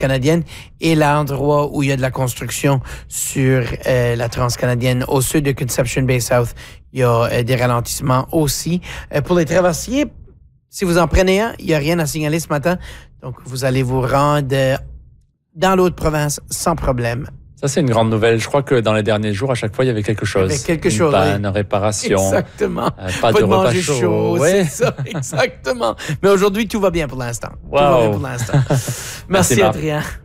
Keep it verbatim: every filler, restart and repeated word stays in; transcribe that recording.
canadienne et l'endroit où il y a de la construction sur euh, la transcanadienne au sud de Conception Bay South. Il y a euh, des ralentissements aussi. Euh, pour les traversiers, si vous en prenez un, il n'y a rien à signaler ce matin. Donc, vous allez vous rendre euh, dans l'autre province sans problème. Ça, c'est une grande nouvelle. Je crois que dans les derniers jours, à chaque fois, il y avait quelque chose. Il y avait quelque une chose, panne, oui. réparation. Exactement. Euh, pas, pas de, de repas manger chaud. chaud, Ouais. c'est ça, exactement. Mais aujourd'hui, tout va bien pour l'instant. Wow. Tout va bien pour l'instant. Merci, Merci, Marc. Adrien.